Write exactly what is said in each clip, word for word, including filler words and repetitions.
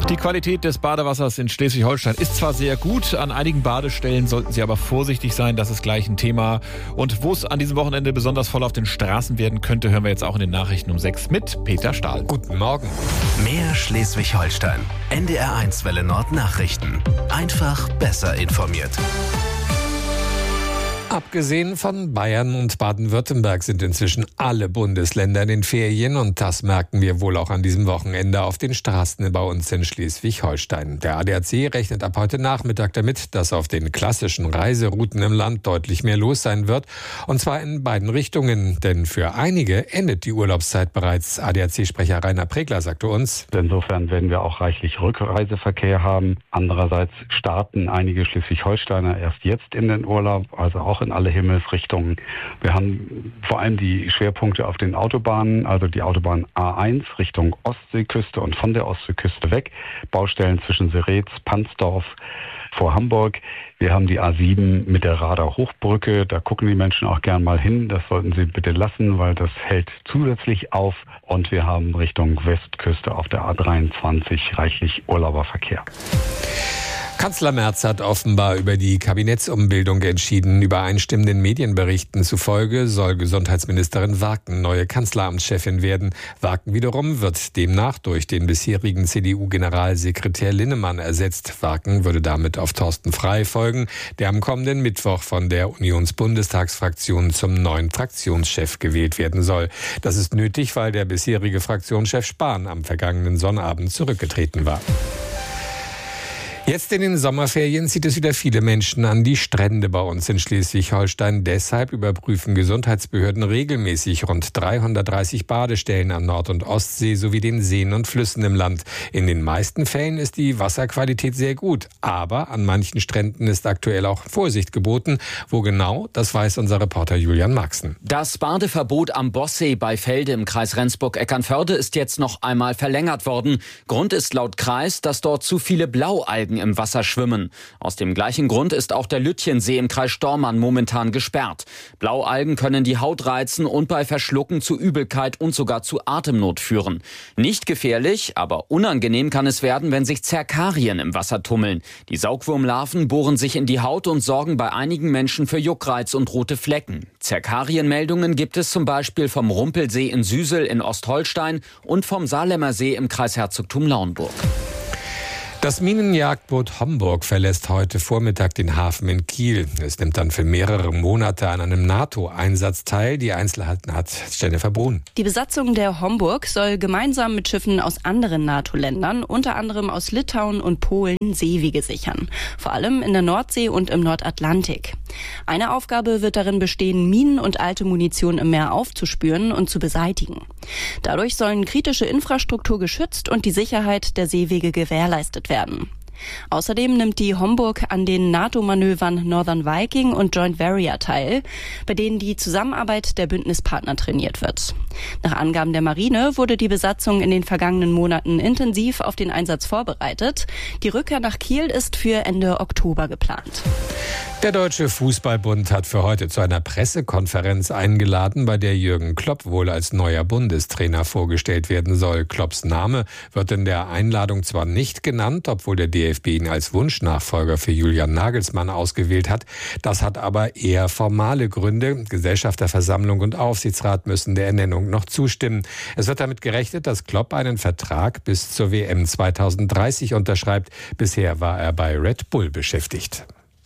Die Qualität des Badewassers in Schleswig-Holstein ist zwar sehr gut, an einigen Badestellen sollten Sie aber vorsichtig sein, das ist gleich ein Thema. Und wo es an diesem Wochenende besonders voll auf den Straßen werden könnte, hören wir jetzt auch in den Nachrichten um sechs mit Peter Stahl. Guten Morgen. Mehr Schleswig-Holstein. N D R eins Welle Nord Nachrichten. Einfach besser informiert. Abgesehen von Bayern und Baden-Württemberg sind inzwischen alle Bundesländer in den Ferien und das merken wir wohl auch an diesem Wochenende auf den Straßen bei uns in Schleswig-Holstein. Der A D A C rechnet ab heute Nachmittag damit, dass auf den klassischen Reiserouten im Land deutlich mehr los sein wird und zwar in beiden Richtungen, denn für einige endet die Urlaubszeit bereits. A D A C-Sprecher Rainer Pregler sagte uns: Insofern werden wir auch reichlich Rückreiseverkehr haben. Andererseits starten einige Schleswig-Holsteiner erst jetzt in den Urlaub, also auch in alle Himmelsrichtungen. Wir haben vor allem die Schwerpunkte auf den Autobahnen, also die Autobahn A eins Richtung Ostseeküste und von der Ostseeküste weg. Baustellen zwischen Seretz, Pansdorf vor Hamburg. Wir haben die A sieben mit der Rader Hochbrücke. Da gucken die Menschen auch gern mal hin. Das sollten sie bitte lassen, weil das hält zusätzlich auf. Und wir haben Richtung Westküste auf der A dreiundzwanzig reichlich Urlauberverkehr. Kanzler Merz hat offenbar über die Kabinettsumbildung entschieden. Übereinstimmenden Medienberichten zufolge soll Gesundheitsministerin Warken neue Kanzleramtschefin werden. Warken wiederum wird demnach durch den bisherigen C D U-Generalsekretär Linnemann ersetzt. Warken würde damit auf Thorsten Frey folgen, der am kommenden Mittwoch von der Unionsbundestagsfraktion zum neuen Fraktionschef gewählt werden soll. Das ist nötig, weil der bisherige Fraktionschef Spahn am vergangenen Sonnabend zurückgetreten war. Jetzt in den Sommerferien zieht es wieder viele Menschen an die Strände bei uns in Schleswig-Holstein. Deshalb überprüfen Gesundheitsbehörden regelmäßig rund dreihundertdreißig Badestellen an Nord- und Ostsee sowie den Seen und Flüssen im Land. In den meisten Fällen ist die Wasserqualität sehr gut. Aber an manchen Stränden ist aktuell auch Vorsicht geboten. Wo genau, das weiß unser Reporter Julian Maxen. Das Badeverbot am Bossee bei Felde im Kreis Rendsburg-Eckernförde ist jetzt noch einmal verlängert worden. Grund ist laut Kreis, dass dort zu viele Blaualgen im Wasser schwimmen. Aus dem gleichen Grund ist auch der Lütjensee im Kreis Stormarn momentan gesperrt. Blaualgen können die Haut reizen und bei Verschlucken zu Übelkeit und sogar zu Atemnot führen. Nicht gefährlich, aber unangenehm kann es werden, wenn sich Zerkarien im Wasser tummeln. Die Saugwurmlarven bohren sich in die Haut und sorgen bei einigen Menschen für Juckreiz und rote Flecken. Zerkarienmeldungen gibt es zum Beispiel vom Rumpelsee in Süsel in Ostholstein und vom Saarlemmer See im Kreis Herzogtum Lauenburg. Das Minenjagdboot Homburg verlässt heute Vormittag den Hafen in Kiel. Es nimmt dann für mehrere Monate an einem NATO-Einsatz teil. Die Einzelheiten hat Jennifer Brun. Die Besatzung der Homburg soll gemeinsam mit Schiffen aus anderen NATO-Ländern, unter anderem aus Litauen und Polen, Seewege sichern. Vor allem in der Nordsee und im Nordatlantik. Eine Aufgabe wird darin bestehen, Minen und alte Munition im Meer aufzuspüren und zu beseitigen. Dadurch sollen kritische Infrastruktur geschützt und die Sicherheit der Seewege gewährleistet werden. Außerdem nimmt die Homburg an den NATO-Manövern Northern Viking und Joint Warrior teil, bei denen die Zusammenarbeit der Bündnispartner trainiert wird. Nach Angaben der Marine wurde die Besatzung in den vergangenen Monaten intensiv auf den Einsatz vorbereitet. Die Rückkehr nach Kiel ist für Ende Oktober geplant. Der Deutsche Fußballbund hat für heute zu einer Pressekonferenz eingeladen, bei der Jürgen Klopp wohl als neuer Bundestrainer vorgestellt werden soll. Klopps Name wird in der Einladung zwar nicht genannt, obwohl der D F B ihn als Wunschnachfolger für Julian Nagelsmann ausgewählt hat. Das hat aber eher formale Gründe. Gesellschafterversammlung und Aufsichtsrat müssen der Ernennung noch zustimmen. Es wird damit gerechnet, dass Klopp einen Vertrag bis zur W M zweitausenddreißig unterschreibt. Bisher war er bei Red Bull beschäftigt.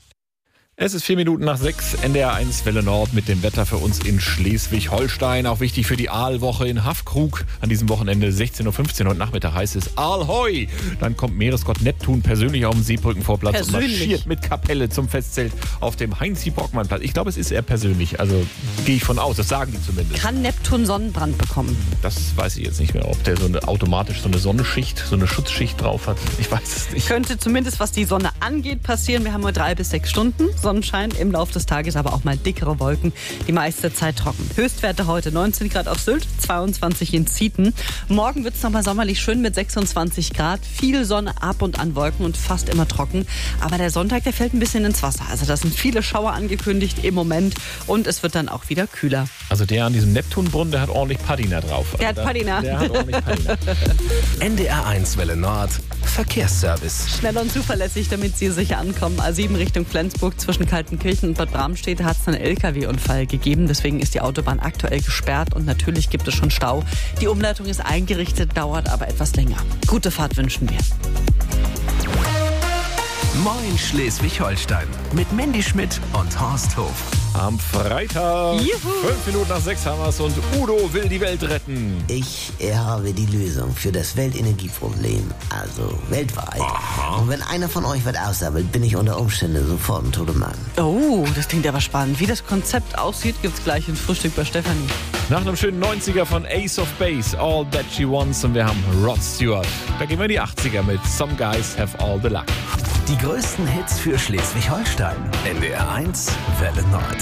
Es ist vier Minuten nach sechs, N D R eins Welle Nord mit dem Wetter für uns in Schleswig-Holstein. Auch wichtig für die Aalwoche in Haffkrug. An diesem Wochenende sechzehn Uhr fünfzehn und Nachmittag heißt es Aalhoi. Dann kommt Meeresgott Neptun persönlich auf den Seebrückenvorplatz persönlich. und marschiert mit Kapelle zum Festzelt auf dem Heinz-Borgmann-Platz. Ich glaube, es ist eher persönlich, also gehe ich von aus, das sagen die zumindest. Kann Neptun Sonnenbrand bekommen? Das weiß ich jetzt nicht mehr, ob der so eine, automatisch so eine Sonnenschicht, so eine Schutzschicht drauf hat. Ich weiß es nicht. Könnte zumindest, was die Sonne angeht, passieren. Wir haben nur drei bis sechs Stunden Sonnenschein, im Laufe des Tages aber auch mal dickere Wolken, die meiste Zeit trocken. Höchstwerte heute neunzehn Grad auf Sylt, zweiundzwanzig in Zieten. Morgen wird es nochmal sommerlich schön mit sechsundzwanzig Grad, viel Sonne, ab und an Wolken und fast immer trocken. Aber der Sonntag, der fällt ein bisschen ins Wasser. Also da sind viele Schauer angekündigt im Moment und es wird dann auch wieder kühler. Also der an diesem Neptunbrunnen, der hat ordentlich Patina drauf. Der hat Patina. Der hat ordentlich Patina. N D R eins Welle Nord, Verkehrsservice. Schnell und zuverlässig, damit Sie sicher ankommen. A sieben Richtung Flensburg zwischen Kaltenkirchen und Bad Bramstedt hat es einen L K W-Unfall gegeben. Deswegen ist die Autobahn aktuell gesperrt und natürlich gibt es schon Stau. Die Umleitung ist eingerichtet, dauert aber etwas länger. Gute Fahrt wünschen wir. Moin Schleswig-Holstein mit Mandy Schmidt und Horst Hof. Am Freitag, Juhu. fünf Minuten nach sechs haben wir es und Udo will die Welt retten. Ich habe die Lösung für das Weltenergieproblem, also weltweit. Aha. Und wenn einer von euch was aussammelt, bin ich unter Umständen sofort ein toter Mann. Oh, das klingt aber spannend. Wie das Konzept aussieht, gibt's gleich im Frühstück bei Stefanie. Nach einem schönen neunziger von Ace of Base, All That She Wants, und wir haben Rod Stewart. Da gehen wir in die achtziger mit Some Guys Have All the Luck. Die größten Hits für Schleswig-Holstein. N D R eins Welle Nord.